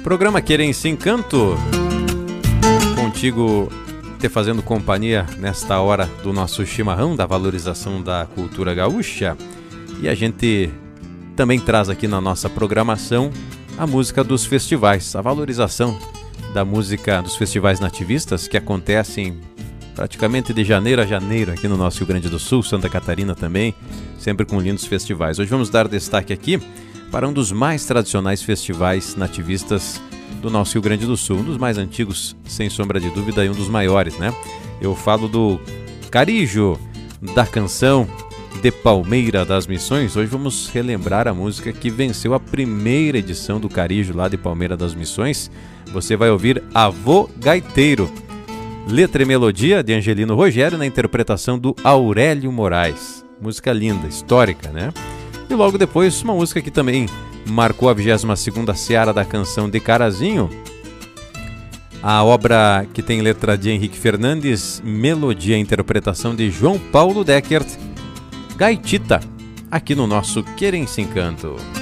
Programa Querência Encanto, contigo te fazendo companhia nesta hora do nosso chimarrão, da valorização da cultura gaúcha. E a gente também traz aqui na nossa programação a música dos festivais, a valorização da música dos festivais nativistas que acontecem praticamente de janeiro a janeiro aqui no nosso Rio Grande do Sul, Santa Catarina também, sempre com lindos festivais. Hoje vamos dar destaque aqui para um dos mais tradicionais festivais nativistas do nosso Rio Grande do Sul, um dos mais antigos, sem sombra de dúvida, e um dos maiores, né? Eu falo do Carijo, da canção de Palmeira das Missões. Hoje vamos relembrar a música que venceu a primeira edição do Carijo lá de Palmeira das Missões. Você vai ouvir Avô Gaiteiro, letra e melodia de Angelino Rogério na interpretação do Aurélio Moraes. Música linda, histórica, né? E logo depois, uma música que também marcou a 22ª Seara da Canção de Carazinho, a obra que tem letra de Henrique Fernandes, melodia e interpretação de João Paulo Deckert, Gaitita, aqui no nosso Querência Encanto.